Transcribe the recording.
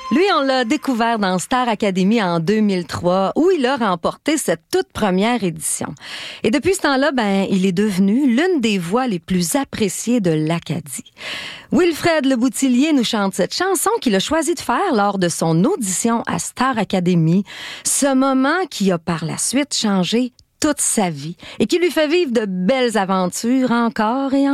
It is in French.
Lui, on l'a découvert dans Star Academy en 2003, où il a remporté cette toute première édition. Et depuis ce temps-là, il est devenu l'une des voix les plus appréciées de l'Acadie. Wilfred Leboutillier nous chante cette chanson qu'il a choisi de faire lors de son audition à Star Academy. Ce moment qui a par la suite changé toute sa vie et qui lui fait vivre de belles aventures encore et